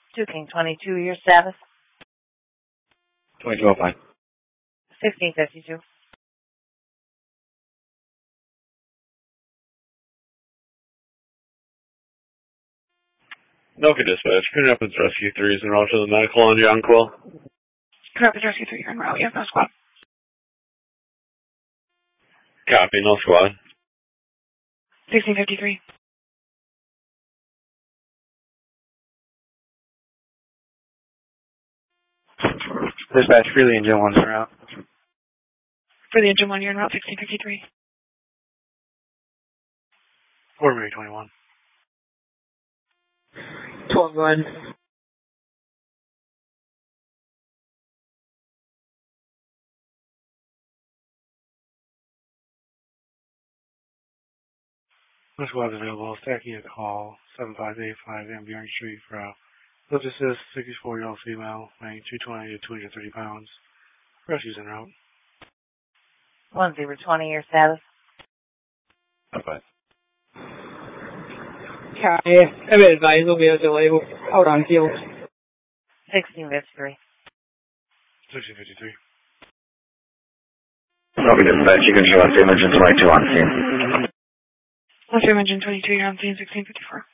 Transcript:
2 King 22, your status. 2205. 1652. Noka Dispatch, Coon Rapids Rescue 3 is en route to the medical on Jonquil. Coon Rapids Rescue 3, you're en route. You have no squad. Copy, no squad. 1653. Dispatch, Freely Engine 1's en route. For the engine 1, you're en route. 1653. Fort Mary 21. 12-1. No squad's available. Stacking a call. 7585 Ambion Street for lift assist, 64-year-old female, weighing 220 to 230 pounds. Rescue's en route. 1020, your status. Okay. Copy. I've been advised there'll be a delay out on field. 1653. 1653. Noka Dispatch, you can show us Engine 22 on scene. Let's do engine 22, you're on scene. 1654.